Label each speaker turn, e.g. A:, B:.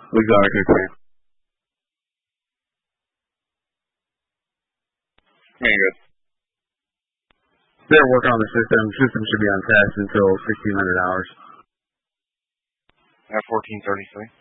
A: We got it, okay. Very good. They're working on the system. The system should be on test until 1600 hours.
B: At 1433.